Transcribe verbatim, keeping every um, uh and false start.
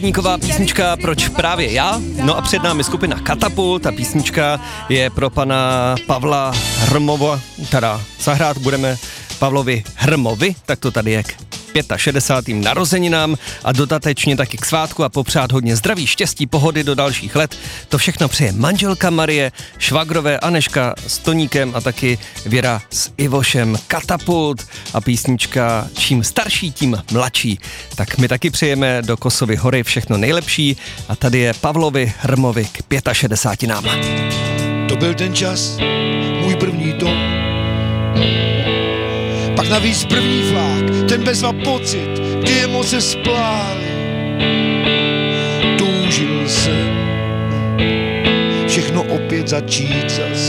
Níková písnička Proč právě já? No a před námi skupina Katapult. Ta písnička je pro pana Pavla Hrmova, teda zahrát budeme Pavlovi Hrmovi, tak to tady je k šedesátým pátým narozeninám a dodatečně taky k svátku a popřát hodně zdraví, štěstí, pohody do dalších let. To všechno přeje manželka Marie, švagrové Aneška s Toníkem a taky Věra s Ivošem. Katapult a písnička Čím starší, tím mladší. Tak my taky přejeme do Kosovy hory všechno nejlepší a tady je Pavlovi Hrmovi k šedesátým pátým. To byl ten čas, můj první dom. Pak navíc první flák, ten bezva pocit, kdy emoce splály. Toužil jsem všechno opět začít zas.